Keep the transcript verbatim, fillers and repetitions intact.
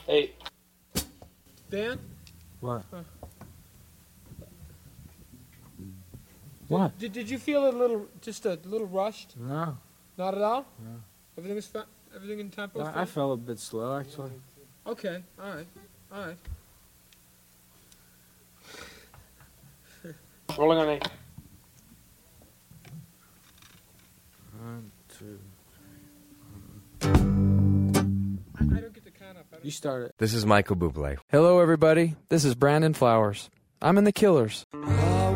Eight. Dan? What? Uh, What? Did, did you feel a little, just a little rushed? No. Not at all? No. Everything was fine? Everything in tempo? I, I felt a bit slow, actually. Okay, all right, all right. Rolling on eight. One, two. I, I don't get the count up. I don't You started. This is Michael Bublé. Hello, everybody. This is Brandon Flowers. I'm in The Killers.